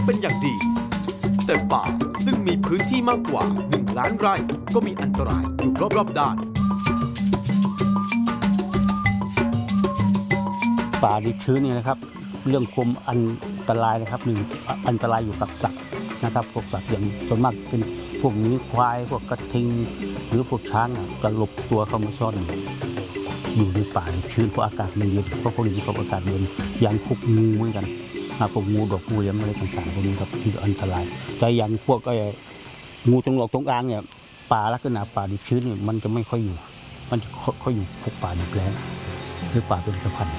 เป็นอย่างดีแต่ป่าซึ่งมีพื้นที่มากกว่า1 ล้านไร่ก็มีอันตรายอยู่รอบๆด้านป่าดิบชื้นนี่นะครับเรื่องความอันตรายนะครับอันตรายอยู่กับสัตว์นะครับพวกสัตว์อย่างส่วนมากเป็นพวกนี้ควายพวกกระทิงหรือพวกช้างจะหลบตัวเข้ามาซ่อนอยู่ในป่าดิบชื้นเพราะอากาศมันเย็นเพราะพวกนี้เขาอากาศเย็นอย่างพวกงูเหมือนกันพวกงูดอกงูเลี้ยงอะไรต่างๆพวกนี้ครับที่อันตรายแต่อย่างพวกงูจงอางจงอางเนี่ยป่าลักษณะป่าดิบชื้นเนี่ยมันจะไม่ค่อยอยู่มันจะค่อยอยู่พวกป่าดิบแล้งหรือป่าเป็นสะพาน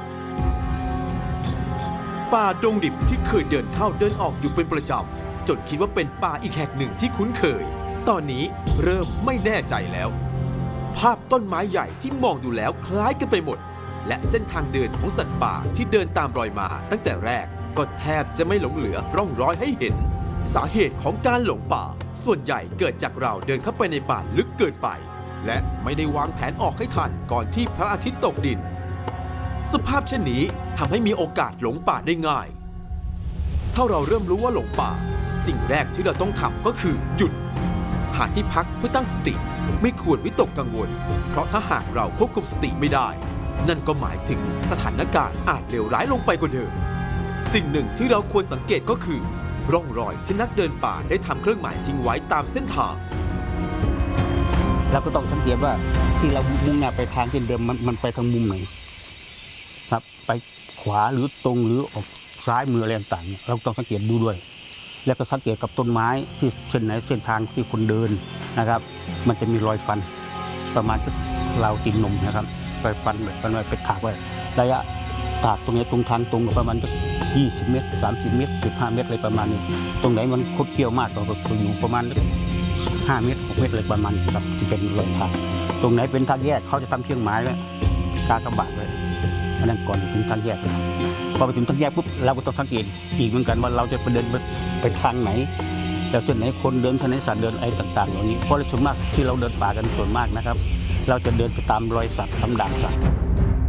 ป่าดงดิบที่เคยเดินเข้าเดินออกอยู่เป็นประจำจนคิดว่าเป็นป่าอีกแห่งหนึ่งที่คุ้นเคยตอนนี้เริ่มไม่แน่ใจแล้วภาพต้นไม้ใหญ่ที่มองดูแล้วคล้ายกันไปหมดและเส้นทางเดินของสัตว์ป่าที่เดินตามรอยมาตั้งแต่แรกก็แทบจะไม่หลงเหลือร่องรอยให้เห็นสาเหตุของการหลงป่าส่วนใหญ่เกิดจากเราเดินเข้าไปในป่าลึกเกินไปและไม่ได้วางแผนออกให้ทันก่อนที่พระอาทิตย์ตกดินสภาพเช่นนี้ทำให้มีโอกาสหลงป่าได้ง่ายถ้าเราเริ่มรู้ว่าหลงป่าสิ่งแรกที่เราต้องทำก็คือหยุดหาที่พักเพื่อตั้งสติไม่ควรวิตกกังวลเพราะถ้าหากเราควบคุมสติไม่ได้นั่นก็หมายถึงสถานการณ์อาจเลวร้ายลงไปกว่าเดิมสิ่งหนึ่งที่เราควรสังเกตก็คือร่องรอยที่นักเดินป่าได้ทำเครื่องหมายทิ้งไว้ตามเส้นทางเราก็ต้องสังเกตว่าที่เรามุ่งหน้าไปทางเดิมมันไปทางมุมไหนครับไปขวาหรือตรงหรือออกซ้ายมืออะไรต่างๆเราต้องสังเกตดูด้วยแล้วก็สังเกตกับต้นไม้ที่เส้นไหนเส้นทางที่คนเดินนะครับมันจะมีรอยฟันประมาณเราตีนนมนะครับรอยฟันแบบมันไปถากไว้ระยะถากตรงนี้ตรงทางตรงประมาณ20 เมตร30 เมตร15 เมตรอะไรประมาณนี้ตรงไหนมันคดเกี่ยวมากก็อยู่ประมาณ5 เมตร6 เมตรอะไรประมาณครับที่เป็นรอยถากตรงไหนเป็นทางแยกเขาจะทำเครื่องหมายไว้กากบาทเลยอันนั้นก่อนถึงทางแยกพอไปถึงทางแยกปุ๊บเราก็ต้องสังเกตอีกเหมือนกันว่าเราจะไปเดินไปทางไหนแต่ส่วนไหนคนเดินทางไหนสัตว์เดินอะไรต่างๆเหล่านี้เพราะส่วนมากที่เราเดินป่ากันส่วนมากนะครับเราจะเดินไปตามรอยสัตว์ตามด่างสัตว์